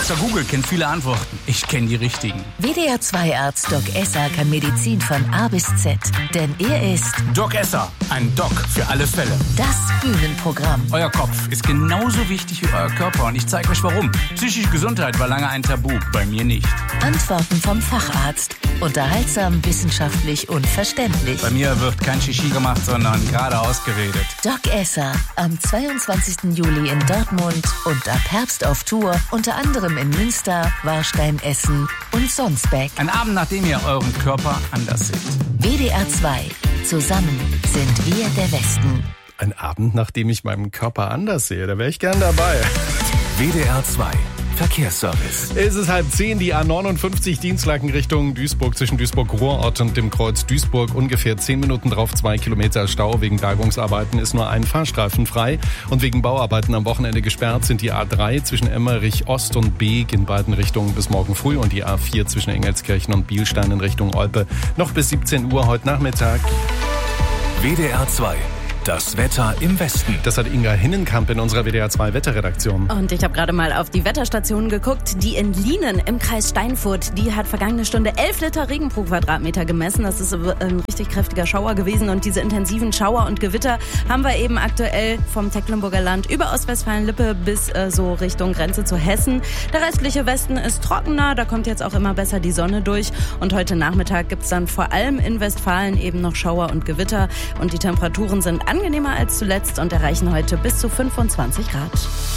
Dr. Google kennt viele Antworten. Ich kenne die richtigen. WDR 2 Arzt Doc Esser kann Medizin von A bis Z. Denn er ist Doc Esser, ein Doc für alle Fälle. das Bühnenprogramm. Euer Kopf ist genauso wichtig wie euer Körper und ich zeige euch warum. Psychische Gesundheit war lange ein Tabu, bei mir nicht. Antworten vom Facharzt. Unterhaltsam, wissenschaftlich und verständlich. Bei mir wird kein Shishi gemacht, sondern geradeaus geredet. Doc Esser am 22. Juli in Dortmund und ab Herbst auf Tour, unter anderem in Münster, Warstein, Essen und Sonsbeck. Ein Abend, nachdem ihr euren Körper anders seht. WDR 2. Zusammen sind wir der Westen. Ein Abend, nachdem ich meinen Körper anders sehe, da wäre ich gern dabei. WDR 2 Verkehrsservice. Es ist 9:30, die A59 Dienstlaken Richtung Duisburg, zwischen Duisburg-Ruhrort und dem Kreuz Duisburg. Ungefähr 10 Minuten drauf, 2 Kilometer Stau. Wegen Bergungsarbeiten ist nur ein Fahrstreifen frei. Und wegen Bauarbeiten am Wochenende gesperrt sind die A3 zwischen Emmerich Ost und Beek in beiden Richtungen bis morgen früh und die A4 zwischen Engelskirchen und Bielstein in Richtung Olpe noch bis 17 Uhr heute Nachmittag. WDR 2 Das Wetter im Westen. Das hat Inga Hinnenkamp in unserer WDR 2 Wetterredaktion. Und ich habe gerade mal auf die Wetterstation geguckt. Die in Lienen im Kreis Steinfurt, die hat vergangene Stunde 11 Liter Regen pro Quadratmeter gemessen. Das ist ein richtig kräftiger Schauer gewesen. Und diese intensiven Schauer und Gewitter haben wir eben aktuell vom Tecklenburger Land über Ostwestfalen-Lippe bis so Richtung Grenze zu Hessen. Der restliche Westen ist trockener. Da kommt jetzt auch immer besser die Sonne durch. Und heute Nachmittag gibt's dann vor allem in Westfalen eben noch Schauer und Gewitter. Und die Temperaturen sind angenehmer als zuletzt und erreichen heute bis zu 25 Grad.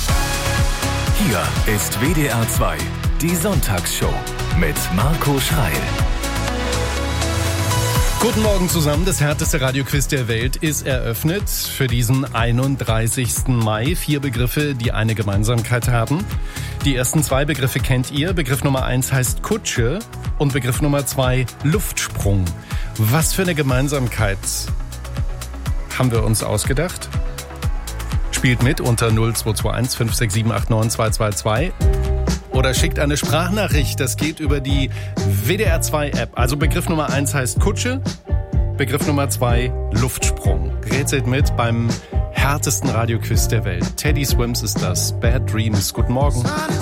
Hier ist WDR 2 die Sonntagsshow mit Marco Schreil. Guten Morgen zusammen, das härteste Radioquiz der Welt ist eröffnet für diesen 31. Mai. 4 Begriffe, die eine Gemeinsamkeit haben. Die ersten 2 Begriffe kennt ihr. Begriff Nummer 1 heißt Kutsche und Begriff Nummer 2 Luftsprung. Was für eine Gemeinsamkeit haben wir uns ausgedacht? Spielt mit unter 0221 567 89 222 oder schickt eine Sprachnachricht. Das geht über die WDR 2 App. Also Begriff Nummer 1 heißt Kutsche, Begriff Nummer 2 Luftsprung. Rätselt mit beim härtesten Radioquiz der Welt. Teddy Swims ist das. Bad Dreams. Guten Morgen.